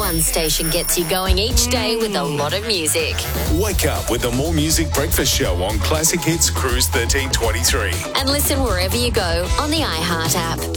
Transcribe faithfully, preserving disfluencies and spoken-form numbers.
one station gets you going each day with a lot of music. Wake up with the More Music Breakfast Show on Classic Hits Cruise thirteen twenty-three. And listen wherever you go on the iHeart app.